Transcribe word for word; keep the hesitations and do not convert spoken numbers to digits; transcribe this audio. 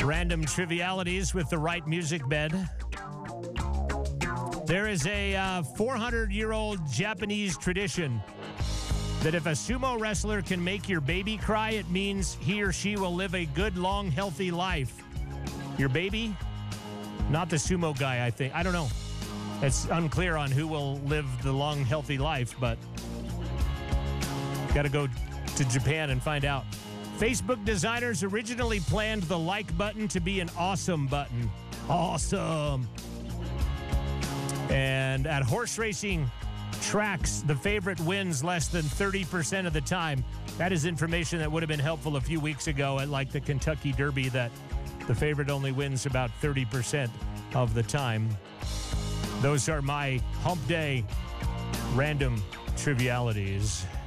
Random trivialities with the right music bed. There is a uh, four hundred year old Japanese tradition that if a sumo wrestler can make your baby cry, it means he or she will live a good, long, healthy life. Your baby? Not the sumo guy, I think. I don't know. It's unclear on who will live the long, healthy life, but got to go to Japan and find out. Facebook designers originally planned the like button to be an awesome button. Awesome. And at horse racing tracks, the favorite wins less than thirty percent of the time. That is information that would have been helpful a few weeks ago at like the Kentucky Derby, that the favorite only wins about thirty percent of the time. Those are my hump day random trivialities.